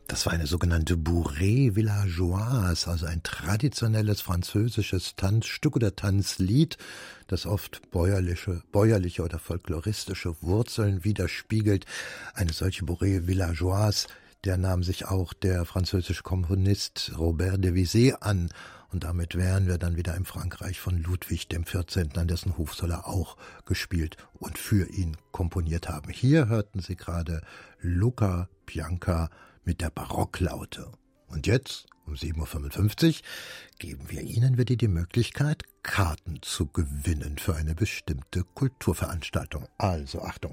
Das war eine sogenannte Bourrée villageoise, also ein traditionelles französisches Tanzstück oder Tanzlied, das oft bäuerliche oder folkloristische Wurzeln widerspiegelt. Eine solche Bourrée villageoise, der nahm sich auch der französische Komponist Robert de Visé an. Und damit wären wir dann wieder im Frankreich von Ludwig XIV., an dessen Hof soll er auch gespielt und für ihn komponiert haben. Hier hörten Sie gerade Luca mit der Barocklaute. Und jetzt, um 7.55 Uhr, geben wir Ihnen wieder die Möglichkeit, Karten zu gewinnen für eine bestimmte Kulturveranstaltung. Also Achtung!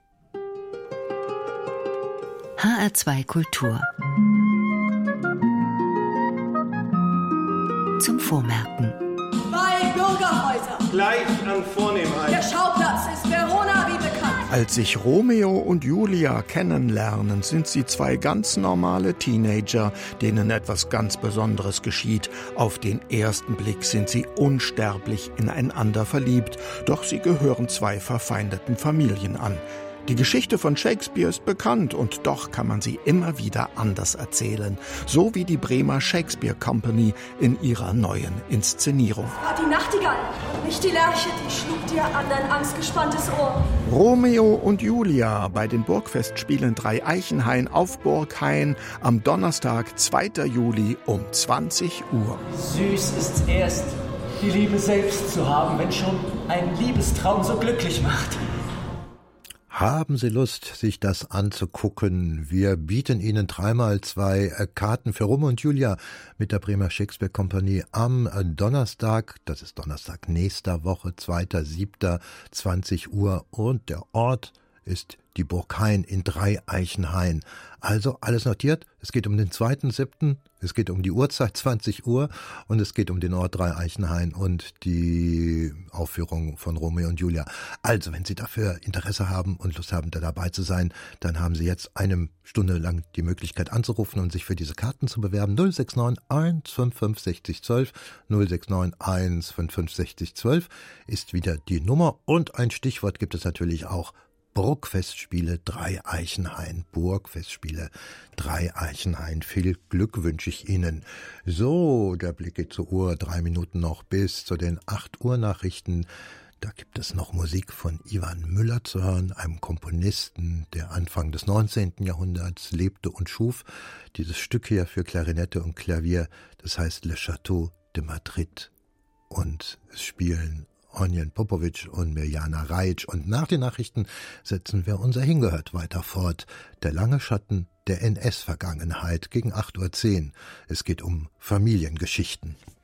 HR2 Kultur. Zum Vormerken. 2 Bürgerhäuser. Gleich an Vornehmheit. Der Schauplatz ist Verona wie bekannt. Als sich Romeo und Julia kennenlernen, sind sie 2 ganz normale Teenager, denen etwas ganz Besonderes geschieht. Auf den ersten Blick sind sie unsterblich ineinander verliebt, doch sie gehören 2 verfeindeten Familien an. Die Geschichte von Shakespeare ist bekannt und doch kann man sie immer wieder anders erzählen. So wie die Bremer Shakespeare Company in ihrer neuen Inszenierung. War die Nachtigall, nicht die Lerche, die schlug dir an dein angstgespanntes Ohr. Romeo und Julia bei den Burgfestspielen Dreieichenhain auf Burghain am Donnerstag, 2. Juli um 20 Uhr. Süß ist's erst, die Liebe selbst zu haben, wenn schon ein Liebestraum so glücklich macht. Haben Sie Lust, sich das anzugucken? Wir bieten Ihnen 3x2 Karten für Romeo und Julia mit der Bremer Shakespeare Company am Donnerstag, das ist Donnerstag nächster Woche, 2.7., 20 Uhr und der Ort ist die Burg Hain in Dreieichenhain. Also alles notiert, es geht um den 2.7., es geht um die Uhrzeit 20 Uhr und es geht um den Ort Dreieichenhain und die Aufführung von Romeo und Julia. Also wenn Sie dafür Interesse haben und Lust haben, da dabei zu sein, dann haben Sie jetzt eine Stunde lang die Möglichkeit anzurufen und sich für diese Karten zu bewerben. 069 155 60 12, 069 155 60 12 ist wieder die Nummer und ein Stichwort gibt es natürlich auch: Burgfestspiele Dreieichenhain. Burgfestspiele Dreieichenhain. Viel Glück wünsche ich Ihnen. So, der Blick geht zur Uhr. 3 Minuten noch bis zu den 8 Uhr Nachrichten. Da gibt es noch Musik von Ivan Müller zu hören, einem Komponisten, der Anfang des 19. Jahrhunderts lebte und schuf. Dieses Stück hier für Klarinette und Klavier, das heißt Le Château de Madrid. Und es spielen Onion Popovic und Mirjana Rajic. Und nach den Nachrichten setzen wir unser Hingehört weiter fort. Der lange Schatten der NS-Vergangenheit gegen 8.10 Uhr. Es geht um Familiengeschichten.